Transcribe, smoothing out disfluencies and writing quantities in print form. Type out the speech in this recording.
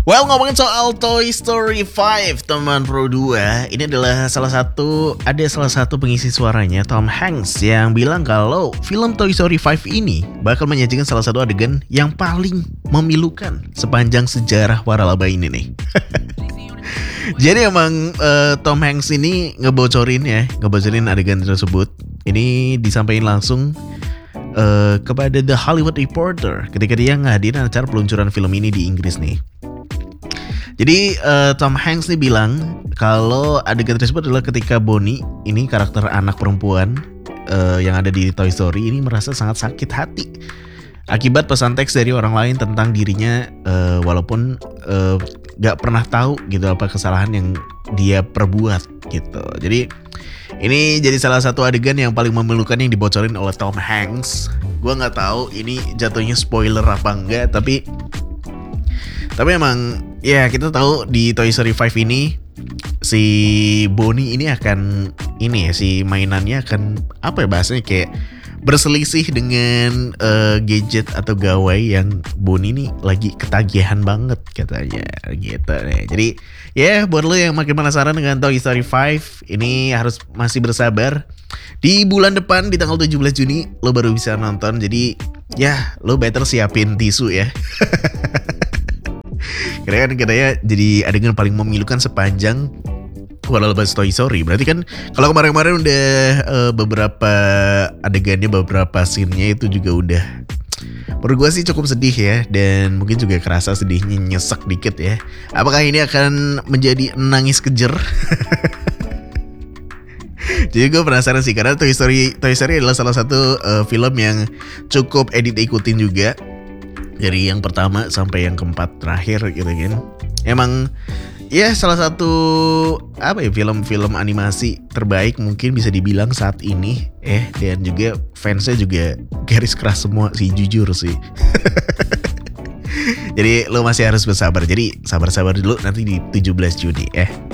Well, ngomongin soal Toy Story 5, teman Pro 2, ini adalah salah satu pengisi suaranya, Tom Hanks, yang bilang kalau film Toy Story 5 ini bakal menyajikan salah satu adegan yang paling memilukan sepanjang sejarah waralaba ini nih. Jadi emang Tom Hanks ini ngebocorin adegan tersebut. Ini disampaikan langsung kepada The Hollywood Reporter ketika dia ngehadirin acara peluncuran film ini di Inggris nih. Jadi Tom Hanks nih bilang kalau adegan tersebut adalah ketika Bonnie, ini karakter anak perempuan yang ada di Toy Story ini, merasa sangat sakit hati akibat pesan teks dari orang lain tentang dirinya, walaupun gak pernah tahu gitu apa kesalahan yang dia perbuat gitu. Jadi ini jadi salah satu adegan yang paling memilukan yang dibocorin oleh Tom Hanks. Gua nggak tahu ini jatuhnya spoiler apa enggak, tapi emang ya kita tahu di Toy Story 5 ini si Bonnie ini akan si mainannya akan apa ya bahasanya, kayak berselisih dengan gadget atau gawai yang Bonnie ini lagi ketagihan banget katanya gitu nih. Jadi ya buat lo yang makin penasaran dengan Toy Story 5 ini harus masih bersabar. Di bulan depan di tanggal 17 Juni lo baru bisa nonton. Jadi ya lo better siapin tisu ya. Katanya jadi adegan paling memilukan sepanjang waralaba Toy Story. Berarti kan kalau kemarin-kemarin udah beberapa adegannya, beberapa scene-nya itu juga udah, menurut gue sih cukup sedih ya. Dan mungkin juga kerasa sedihnya nyesek dikit ya. Apakah ini akan menjadi nangis kejer? Jadi gue penasaran sih, karena Toy Story adalah salah satu film yang cukup edit ikutin juga, dari yang pertama sampai yang keempat terakhir gitu kan. Emang ya salah satu film-film animasi terbaik mungkin bisa dibilang saat ini. Dan juga fansnya juga garis keras semua sih, jujur sih. Jadi lo masih harus bersabar. Jadi sabar-sabar dulu, nanti di 17 Juni